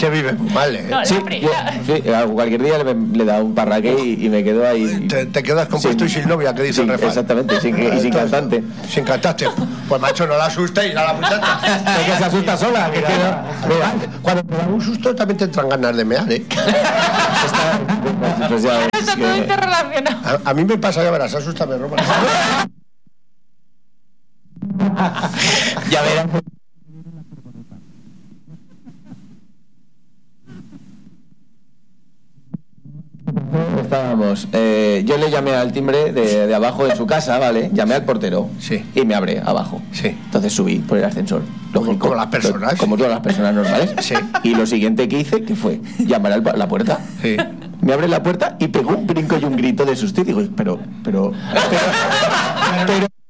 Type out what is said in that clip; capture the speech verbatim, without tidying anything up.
Se vive muy mal, ¿eh? No, Sí, la yo, sí, cualquier día le, le da un parraque y, y me quedo ahí. Te, te quedas compuesto sin, y sin novia, que dice sin, el refrán. Exactamente, sin, y sin cantante. Sin cantante. Pues macho, no la asustéis a la muchacha. Es que se asusta sola. Que queda, Mira, cuando te da un susto también te entran ganas de mear, ¿eh? está, pues ya, Está todo interrelacionado. A, a mí me pasa, ya verás, asústame, Roma. ya verás. Estábamos, eh, yo le llamé al timbre de, de abajo de su casa, ¿vale? Llamé al portero. Sí. Y me abre abajo. Sí. Entonces subí por el ascensor. Como, como las personas. Como todas las personas normales. Sí. Y lo siguiente que hice, que fue llamar a la puerta. Sí. Me abre la puerta y pegó un brinco y un grito de susto. Y digo, pero, pero, pero, pero